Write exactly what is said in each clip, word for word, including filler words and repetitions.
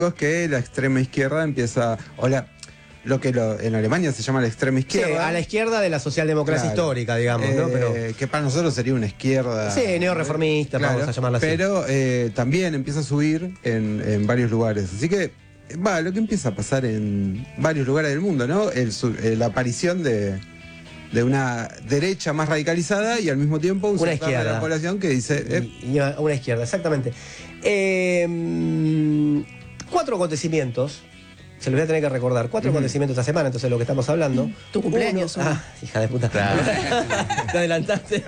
es que la extrema izquierda empieza, o la, lo que lo, en Alemania se llama la extrema izquierda. Sí, a la izquierda de la socialdemocracia claro. histórica, digamos, eh, ¿no? Pero que para nosotros sería una izquierda. Sí, neorreformista, claro, vamos a llamarla así. Pero eh, también empieza a subir en, en varios lugares. Así que, va, lo que empieza a pasar en varios lugares del mundo, ¿no? El, el, la aparición de, de una derecha más radicalizada y al mismo tiempo un una sector de la población que dice. Eh, y, y una izquierda, exactamente. Eh, cuatro acontecimientos. Se los voy a tener que recordar. Cuatro uh-huh. acontecimientos esta semana, entonces de lo que estamos hablando. Tu cumpleaños. Uno, ah, hija de puta. Claro. Te adelantaste.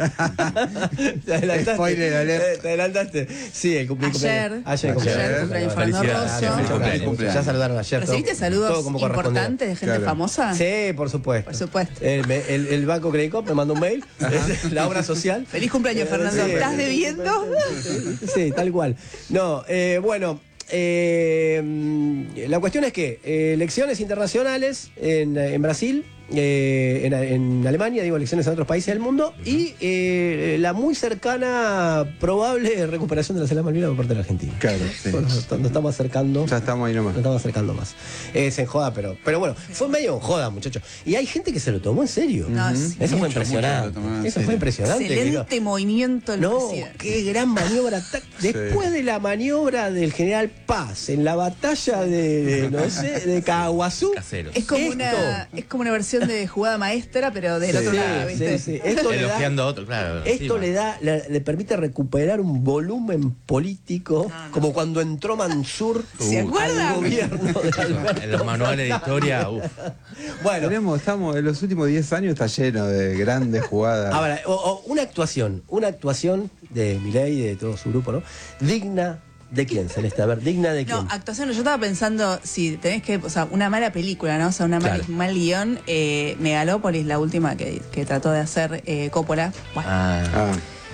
Te adelantaste. Spoiler alert. Te adelantaste. Sí, el cumpleaños. Ayer. Ayer el cumpleaños. Ayer Fernando Rosso. Ya saludaron ayer. ¿Recibiste saludos importantes de gente claro. famosa? Sí, por supuesto. Por supuesto. El, el, el Banco Credit Corp me mandó un mail. La obra social. Feliz cumpleaños, Fernando. Sí, ¿estás debiendo? Sí, tal cual. No, eh, bueno. Eh, la cuestión es que eh, elecciones internacionales en, en Brasil, eh, en, en Alemania, digo, elecciones en otros países del mundo, uh-huh. y eh, la muy cercana probable recuperación de la Selva Malvinas por parte de la Argentina. Claro, sí. Bueno, nos estamos acercando. Ya estamos ahí nomás. Nos estamos acercando más. Es en joda, pero, pero bueno, fue medio en joda, muchachos. Y hay gente que se lo tomó en serio. No, uh-huh. sí, Eso fue impresionante. Eso fue impresionante. Excelente movimiento del No, presidente. qué gran maniobra. Después sí. de la maniobra del general Paz en la batalla de, de no sé, de Caguazú. Es como, una, es como una versión de jugada maestra, pero del sí, otro lado, ¿viste? Sí, sí. Esto elogiando a otro, claro. Esto le da, le, le permite recuperar un volumen político, no, no. como cuando entró Mansur ¿Se uh, al gobierno de Alberto. En los manuales de historia, uf. Bueno, tenemos, estamos en los últimos diez años está lleno de grandes jugadas. Ahora, o, o una actuación, una actuación de Milei y de todo su grupo, ¿no? Digna. ¿De quién, Celeste? A ver, ¿digna de quién? No, actuación, yo estaba pensando, si tenés que, o sea, una mala película, ¿no? O sea, una claro. mal, mal guión, eh, Megalópolis, la última que, que trató de hacer eh, Coppola. Bueno. Ah. ah.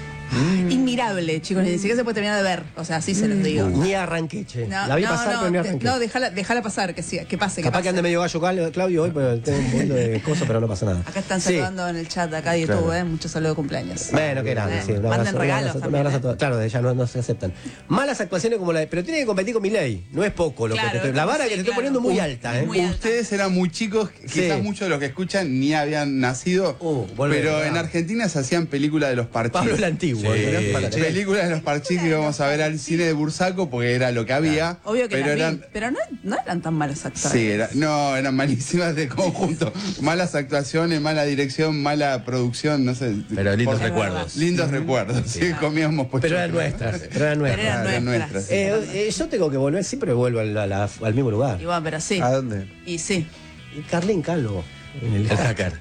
Mm. Inmirable, chicos, ni siquiera se puede terminar de ver, o sea, así mm. se los digo. Ni arranqué, che. No, la vi no, pasar, no, pero ni arranqué. No, déjala, déjala pasar, que, sí, que pase. Capaz que, que ande medio gallo Claudio hoy, pero tengo un montón de cosas, pero no pasa nada. Acá están saludando sí. en el chat, acá de YouTube, claro. ¿eh? Muchos saludos de cumpleaños. Bueno, qué grande, eh, sí. Manden abrazo, regalos un también. Un abrazo a todos. Claro, de ella no, no se aceptan. Malas actuaciones como la de. Pero tiene que competir con Milei. No es poco lo claro, que te estoy. La vara sí, que te claro. estoy poniendo muy alta, ¿eh? Muy alta. Ustedes eran muy chicos, quizás sí. muchos de los que escuchan ni habían nacido. Uh, pero en Argentina se hacían películas de los Parchís. Pablo el Antiguo. Sí. Películas de los Parchís que íbamos a ver al cine de Bursaco porque era lo que había. Obvio que pero eran, pero no, no eran tan malos actores. Sí, era, no, eran malísimas de conjunto. Malas actuaciones, mala dirección, mala producción, no sé. Pero lindos por, recuerdos. Lindos mm-hmm. recuerdos, sí, sí comíamos pochoclo. Pero eran nuestras. Pero eran nuestras. Pero eran nuestras. nuestras sí. eh, eh, yo tengo que volver, siempre vuelvo al, al, al mismo lugar. Igual, pero sí. ¿A dónde? Y sí. Y Carlín Calvo. En el, el hacker.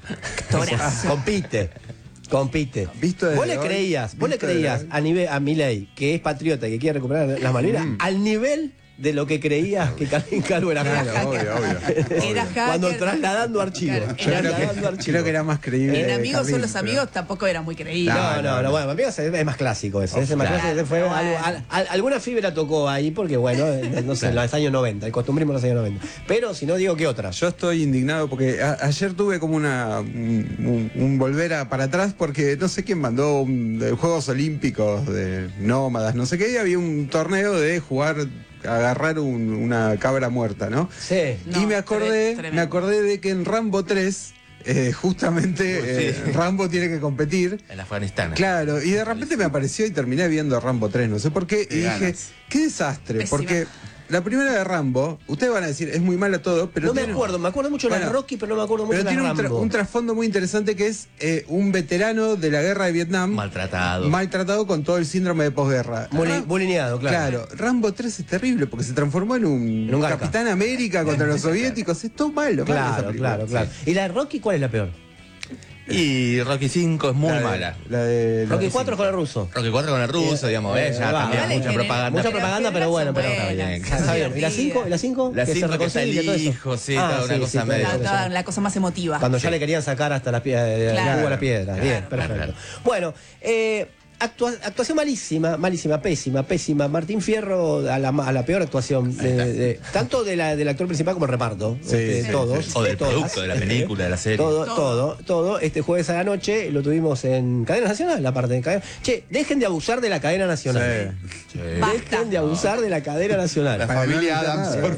Compite. Compite. ¿Visto vos le creías, vos le creías a nivel a Milei, que es patriota y que quiere recuperar las Malvinas, mm. al nivel de lo que creías que Carlín Calvo era claro, obvio, obvio. Era hacker. Cuando trasladando archivos. Claro, trasladando que, archivos. Creo que era más creíble. En Amigos Carlín, son los amigos pero... tampoco era muy creíble. No, no, no, no bueno, Amigos es más clásico ese. Oh, ese más claro, clásico fue algo, al, al, alguna fibra tocó ahí porque bueno, no sé, claro. los años noventa, el costumbrismo de los años noventa. Pero si no digo que otra. Yo estoy indignado porque a, ayer tuve como una un, un, un volver a, para atrás porque no sé quién mandó un, de Juegos Olímpicos de nómadas, no sé qué, y había un torneo de jugar agarrar un, una cabra muerta, ¿no? Sí. No, y me acordé, tremendo. me acordé de que en Rambo tres, eh, justamente, uh, sí. eh, Rambo tiene que competir. En Afganistán. Claro, y de repente me apareció y terminé viendo Rambo tres, no sé por qué, y dije, ganas. qué desastre, Pésima. porque... La primera de Rambo, ustedes van a decir, es muy mala todo, pero... No tiene, me acuerdo, me acuerdo mucho de bueno, la Rocky, pero no me acuerdo mucho de la Rambo. Pero tiene un, tra un trasfondo muy interesante que es eh, un veterano de la guerra de Vietnam. Maltratado. Maltratado con todo el síndrome de posguerra. Bulineado, claro. Claro, Rambo tres es terrible porque se transformó en un, en un Capitán América contra los soviéticos. Es todo malo. Claro, malo claro, claro. ¿Y la de Rocky cuál es la peor? Y Rocky cinco es muy la de, mala. La de, la Rocky de cuatro con el ruso. Rocky cuatro con el ruso, eh, digamos, eh, ya también vale, mucha propaganda. Mucha propaganda, pero bueno, pero está bien. Está bien. ¿Y la cinco? ¿Y la cinco? La cinco que se reconcilia el hijo, sí, ah, toda una sí, cosa sí, medio. La, la cosa más emotiva. Cuando ya le querían sacar hasta la piedra, claro, la piedra. Bien, claro, perfecto. Claro. Bueno, eh, actua, actuación malísima, malísima, pésima, pésima. Martín Fierro a la, a la peor actuación, de, de, de, tanto de la, del actor principal como el reparto. Sí, este, sí, todos. O del todas, producto, de la película, de la serie. Todo, todo, todo. Este jueves a la noche lo tuvimos en Cadena Nacional, la parte de cadena. Che, dejen de abusar de la cadena nacional. Sí. Sí. Dejen de abusar de la cadena nacional. La familia no, Adams, nada. por